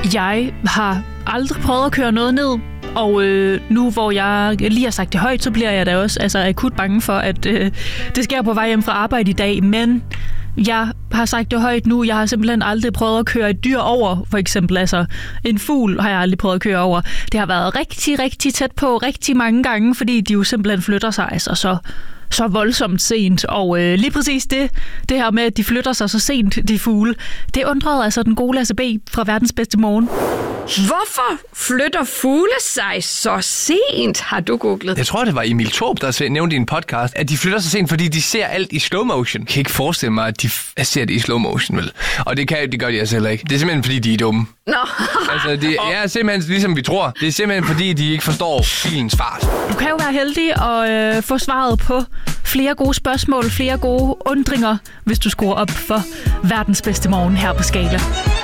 Jeg har aldrig prøvet at køre noget ned, og nu hvor jeg lige har sagt det højt, så bliver jeg da også akut bange for, at det sker på vej hjem fra arbejde i dag. Men jeg har sagt det højt nu. Jeg har simpelthen aldrig prøvet at køre et dyr over, for eksempel. Altså, en fugl har jeg aldrig prøvet at køre over. Det har været rigtig, rigtig tæt på rigtig mange gange, fordi de jo simpelthen flytter sig så voldsomt sent. Og lige præcis det her med, at de flytter sig så sent, de fugle, det undrede altså den gode Lasse B. fra Verdens Bedste Morgen. Hvorfor flytter fugle sig så sent, har du googlet? Jeg tror, det var Emil Torp, der nævnte i en podcast, at de flytter sig sent, fordi de ser alt i slow motion. Jeg kan ikke forestille mig, at de ser det i slow motion, vel? Og det gør de altså heller ikke. Det er simpelthen, fordi de er dumme. Nå. Altså, det er simpelthen ligesom vi tror. Det er simpelthen, fordi de ikke forstår bilens fart. Du kan jo være heldig at få svaret på flere gode spørgsmål, flere gode undringer, hvis du skruer op for Verdens Bedste Morgen her på Skala.